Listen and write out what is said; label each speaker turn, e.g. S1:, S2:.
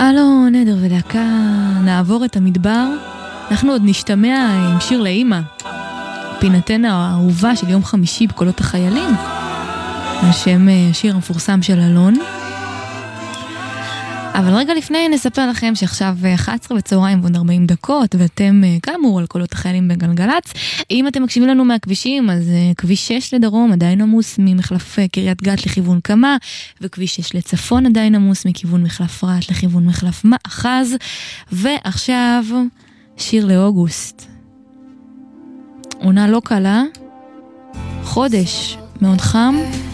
S1: אלו, נדר ודקה, נעבור את המדבר. אנחנו עוד נשתמע עם שיר לאמא, פינתנו האהובה של יום חמישי בקולות החיילים, על שם השיר המפורסם של אלון. אבל רגע לפני נספר לכם שעכשיו 11 בצהריים ועוד 40 דקות, ואתם כאמור על קולות החיילים בגלגלץ. אם אתם מקשיבים לנו מהכבישים, אז כביש 6 לדרום עדיין עמוס ממחלף קריית גת לכיוון קמה, וכביש 6 לצפון עדיין עמוס מכיוון מחלף רעת לכיוון מחלף מאחז. ועכשיו שיר לאוגוסט. עונה לא קלה, חודש מאוד חם,